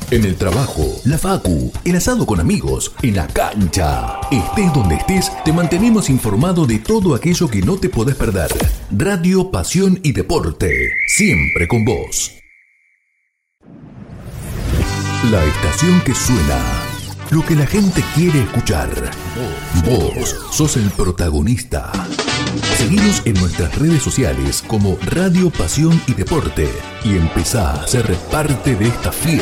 En el trabajo, la facu, el asado con amigos, en la cancha. Estés donde estés, te mantenemos informado de todo aquello que no te podés perder. Radio, pasión y deporte, siempre con vos. La estación que suena, lo que la gente quiere escuchar. Vos sos el protagonista. Seguinos en nuestras redes sociales como Radio, Pasión y Deporte y empezá a ser parte de esta fiesta.